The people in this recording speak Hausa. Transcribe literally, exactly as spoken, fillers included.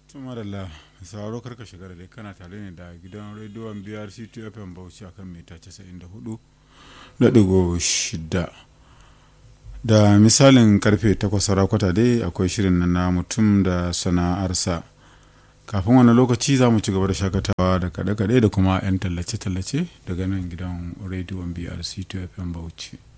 Tumaralla, sauraro karka shiga da dai kana tare ne da gidan rediyon B R C two F M Bauchi akan mita casa'in da hudu da ɗigo shida. Da misalin karfe takwas kwata dai akwai shirin na mutum da sana'arsa. Kafin wani lokaci za mu ci gaba da shakatawa da kaɗe-kaɗe da kuma 'yan tallace-tallace daga nan gidan rediyon B R C two F M Bauchi.